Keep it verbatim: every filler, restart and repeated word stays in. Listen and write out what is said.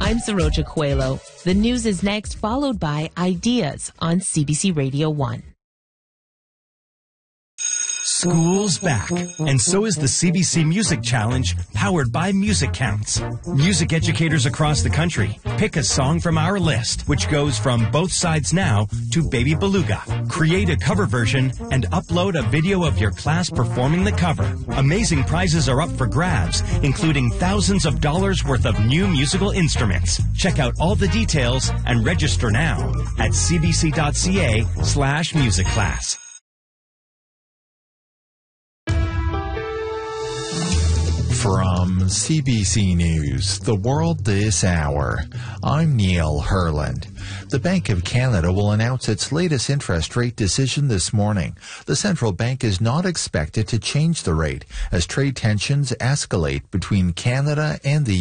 I'm Saroja Coelho. The news is next, followed by Ideas on C B C Radio one. School's back, and so is the C B C Music Challenge, powered by Music Counts. Music educators across the country pick a song from our list, which goes from Both Sides Now to Baby Beluga. Create a cover version and upload a video of your class performing the cover. Amazing prizes are up for grabs, including thousands of dollars worth of new musical instruments. Check out all the details and register now at cbc.ca slash music class. From C B C News, The World This Hour, I'm Neil Herland. The Bank of Canada will announce its latest interest rate decision this morning. The central bank is not expected to change the rate as trade tensions escalate between Canada and the